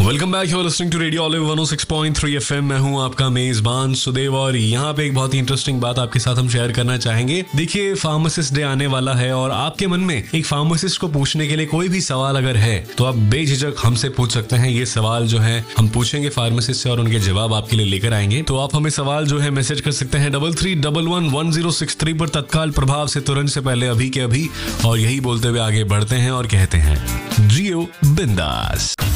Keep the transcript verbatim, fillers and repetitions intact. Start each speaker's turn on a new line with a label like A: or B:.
A: Welcome back, you are listening to radio olive one O six point three FM. मैं हूं आपका मेजबान सुदेव और यहाँ पे एक बहुत ही इंटरेस्टिंग बात आपके साथ हम शेयर करना चाहेंगे। देखिए, फार्मासिस्ट डे आने वाला है और आपके मन में एक फार्मासिस्ट को पूछने के लिए कोई भी सवाल अगर है तो आप बेझिझक हमसे पूछ सकते हैं। ये सवाल जो है हम पूछेंगे फार्मासिस्ट से और उनके जवाब आपके लिए लेकर आएंगे। तो आप हमें सवाल जो है मैसेज कर सकते हैं double three double one one zero six three पर तत्काल प्रभाव से, तुरंत से पहले, अभी के अभी। और यही बोलते हुए आगे बढ़ते हैं और कहते हैं जियो बिंदास।